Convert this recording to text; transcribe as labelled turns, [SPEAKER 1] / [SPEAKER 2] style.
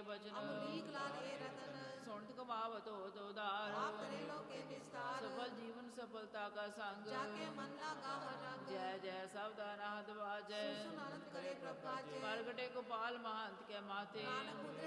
[SPEAKER 1] ਬਚਨ
[SPEAKER 2] ਅਮਲੀਕ ਲਾਲੇ ਰਤਨ
[SPEAKER 1] ਸੁਣਤ ਕਮਾਵਤ ਹੋਤ ਉਦਾਰ
[SPEAKER 2] ਆਪ ਕਰੇ ਲੋਕੇ ਨਿਸਤਾਰ
[SPEAKER 1] ਸਫਲ ਜੀਵਨ ਸਫਲਤਾ ਕਾ ਸੰਗ
[SPEAKER 2] ਜਾਕੇ ਮਨ ਲਾਗਾ ਹਰ ਰੰਗ
[SPEAKER 1] ਜੈ ਜੈ ਸਭ ਦਾ ਨਾਦ ਵਾਜੈ
[SPEAKER 2] ਸੁਨ ਆਨੰਦ ਕਰੇ ਪ੍ਰਭ ਕਾਜੈ
[SPEAKER 1] ਪ੍ਰਗਟੇ ਗੋਪਾਲ ਮਹੰਤ ਕੇ ਮਾਤੇ
[SPEAKER 2] ਨਾਨਕ